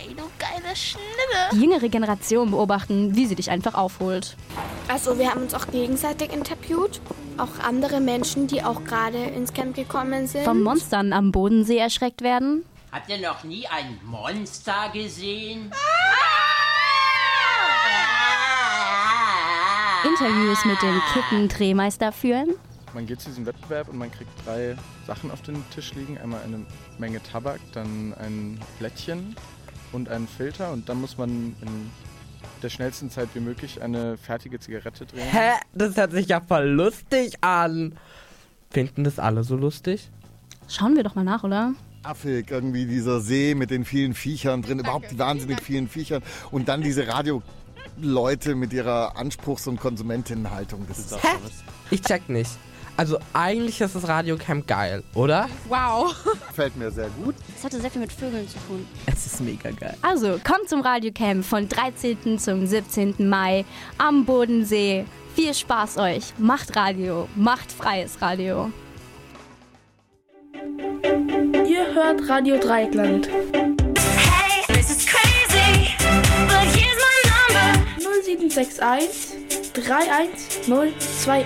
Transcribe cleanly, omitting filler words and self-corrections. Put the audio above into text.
Ey, du geile Schnitte. Die jüngere Generation beobachten, wie sie dich einfach aufholt. Also wir haben uns auch gegenseitig interviewt. Auch andere Menschen, die auch gerade ins Camp gekommen sind. Vom Monstern am Bodensee erschreckt werden. Habt ihr noch nie ein Monster gesehen? Interviews mit dem Kittendrehmeister führen. Man geht zu diesem Wettbewerb und man kriegt 3 Sachen auf den Tisch liegen. Einmal eine Menge Tabak, dann ein Blättchen und einen Filter. Und dann muss man in der schnellsten Zeit wie möglich eine fertige Zigarette drehen. Hä? Das hört sich ja voll lustig an. Finden das alle so lustig? Schauen wir doch mal nach, oder? Affig, irgendwie dieser See mit den vielen Viechern drin, überhaupt die wahnsinnig vielen Viechern. Und dann diese Radioleute mit ihrer Anspruchs- und Konsumentinnenhaltung. Das ist Hä? Ich check nicht. Also eigentlich ist das Radiocamp geil, oder? Wow. Gefällt mir sehr gut. Das hatte sehr viel mit Vögeln zu tun. Es ist mega geil. Also, kommt zum Radiocamp von 13. zum 17. Mai am Bodensee. Viel Spaß euch. Macht Radio. Macht freies Radio. Ihr hört Radio Dreieckland. Hey, this is crazy, but here's my number. 0761 3102